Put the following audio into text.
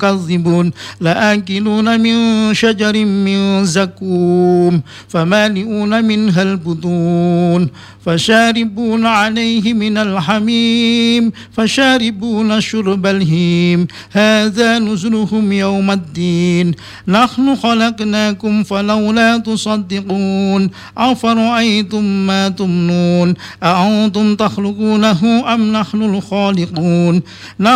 تكذبون لآكلون من شجر من زقوم فمالئون منها البطون فشاربون عليه من الحميم فشاربون شرب الهيم هذا نزلهم يوم الدين نحن خلقناكم فلولا تصدقون أفرأيتم ما تمنون أأنتم تخلقونه أم نحن الخالقون